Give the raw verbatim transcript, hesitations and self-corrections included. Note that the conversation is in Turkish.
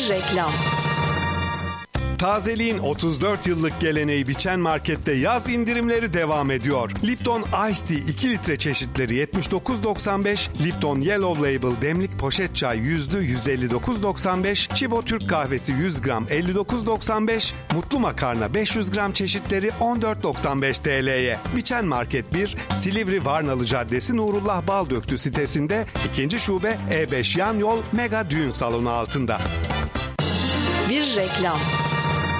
Bir reklam. Tazeliğin otuz dört yıllık geleneği Biçen Market'te yaz indirimleri devam ediyor. Lipton Ice Tea iki litre çeşitleri yetmiş dokuz doksan beş, Lipton Yellow Label demlik poşet çay yüzlü yüz elli dokuz doksan beş, Chibo Türk kahvesi yüz gram elli dokuz doksan beş, Mutlu Makarna beş yüz gram çeşitleri on dört doksan beş T L'ye. Biçen Market bir, Silivri Varnalı Caddesi Nurullah Baldöktü sitesinde, ikinci şube E beş yan yol Mega Düğün Salonu altında. Bir reklam.